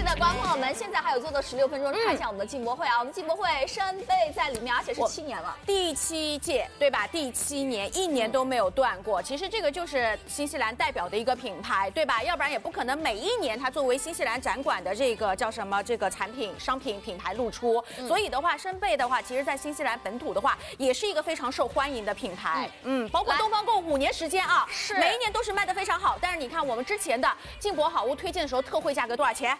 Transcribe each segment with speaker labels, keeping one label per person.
Speaker 1: 是的，观众朋友们，现在还有做的16分钟看一下我们的进博会啊，我们进博会扇贝在里面，而且是7年了，
Speaker 2: 第7届对吧？第7年，1年都没有断过。其实这个就是新西兰代表的一个品牌，对吧？要不然也不可能每一年它作为新西兰展馆的这个叫什么这个商品品牌露出。所以的话，扇贝的话，其实在新西兰本土的话，也是一个非常受欢迎的品牌。包括东方购5年时间啊，
Speaker 1: 是
Speaker 2: 每一年都是卖得非常好。但是你看我们之前的进博好物推荐的时候，特惠价格多少钱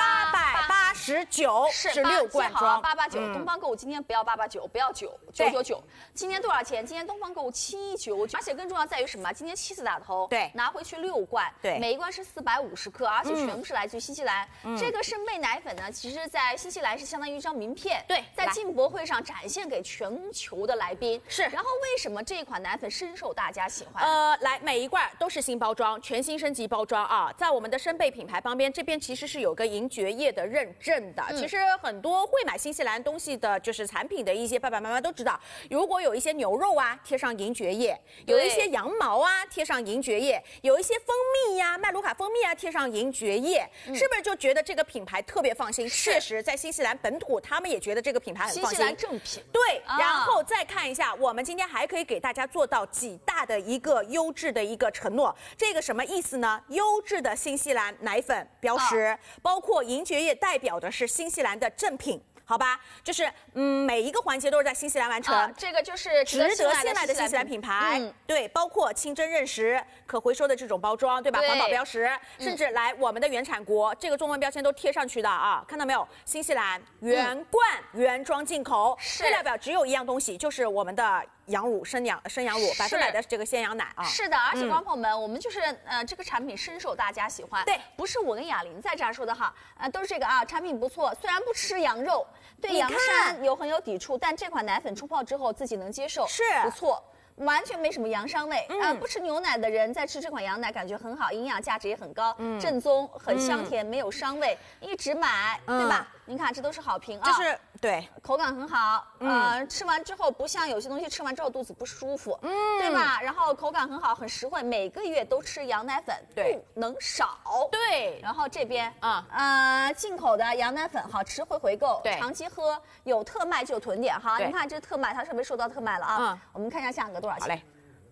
Speaker 2: ？889是6罐装
Speaker 1: ，889。东方购物今天不要889，不要999。今天多少钱？今天东方购物799，而且更重要在于什么？今天7次打头，
Speaker 2: 对，
Speaker 1: 拿回去6罐，
Speaker 2: 对，
Speaker 1: 每一罐是450克，而且全部是来自于新西兰。这个圣贝奶粉呢，其实在新西兰是相当于一张名片，
Speaker 2: 对，
Speaker 1: 在进博会上展现给全球的来宾。
Speaker 2: 是，
Speaker 1: 然后为什么这一款奶粉深受大家喜欢？
Speaker 2: 来每一罐都是新包装，全新升级包装啊，在我们的圣贝品牌旁边这边其实是有个银蕨叶的认证的。其实很多会买新西兰东西的，就是产品的一些爸爸妈妈都知道，如果有一些牛肉啊贴上银蕨叶，有一些羊毛啊贴上银蕨叶，有一些蜂蜜呀、麦卢卡蜂蜜啊贴上银蕨叶，是不是就觉得这个品牌特别放心？确实，在新西兰本土，他们也觉得这个品牌很放心。
Speaker 1: 新西兰正品。
Speaker 2: 对，然后再看一下，我们今天还可以给大家做到几大的一个优质的一个承诺。这个什么意思呢？优质的新西兰奶粉标识，包括银蕨叶代表的是新西兰的正品。好吧，就是每一个环节都是在新西兰完成，
Speaker 1: 这个就是
Speaker 2: 值得信赖的新西兰品牌。对，包括清真认识、可回收的这种包装，对吧？环保标识，甚至来我们的原产国，这个中文标签都贴上去的啊，看到没有？新西兰原罐原装进口，配料表只有一样东西，就是我们的羊乳生羊乳100%的这个鲜羊奶啊。
Speaker 1: 是的，而且观众朋友们，我们就是这个产品深受大家喜欢。
Speaker 2: 对，
Speaker 1: 不是我跟雅玲在这儿说的哈，都是这个啊，产品不错，虽然不吃羊肉。对羊膻很有抵触，但这款奶粉冲泡之后自己能接受，
Speaker 2: 是
Speaker 1: 不错，完全没什么羊膻味。不吃牛奶的人在吃这款羊奶感觉很好，营养价值也很高，正宗，很香甜，没有膻味，一直买，对吧？您看这都是好评啊，
Speaker 2: 就是对，
Speaker 1: 口感很好，吃完之后不像有些东西吃完之后肚子不舒服，对吧？然后口感很好，很实惠，每个月都吃羊奶粉，
Speaker 2: 对，
Speaker 1: 不能少，
Speaker 2: 对。
Speaker 1: 然后这边进口的羊奶粉好吃会回购，
Speaker 2: 对，
Speaker 1: 长期喝，有特卖就有囤点哈。你看这特卖，它特别受到特卖了啊。我们看一下价格多少钱？
Speaker 2: 好嘞。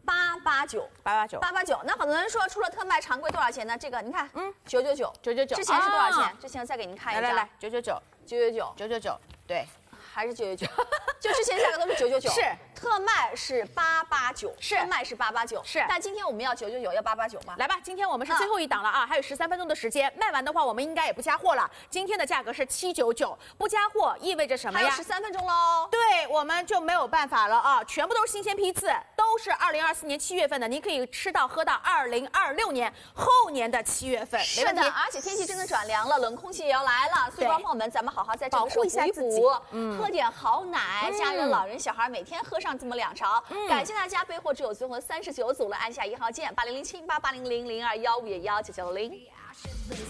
Speaker 1: 889。那很多人说除了特卖常规多少钱呢？这个你看，999。之前是多少钱？之前再给您看一下。
Speaker 2: 来，999，对。
Speaker 1: 还是999，就之前价格都是999，
Speaker 2: 是
Speaker 1: 特卖是889，特卖是889，
Speaker 2: 是。
Speaker 1: 但今天我们要999，要889吗？
Speaker 2: 来吧，今天我们是最后一档了啊，还有13分钟的时间，卖完的话我们应该也不加货了。今天的价格是799，不加货意味着什么呀？
Speaker 1: 还有13分钟喽。
Speaker 2: 对，我们就没有办法了啊，全部都是新鲜批次，都是2024年7月份的，您可以吃到喝到2026年后年的7月份，
Speaker 1: 是的，而且天气真的转凉了，冷空气也要来了，所以观众朋友们，咱们好好在这个时候补一补，喝点好奶，家人、老人、小孩每天喝上这么2勺。感谢大家，备货只有最后39组了，按下1号键，800788000215也1990。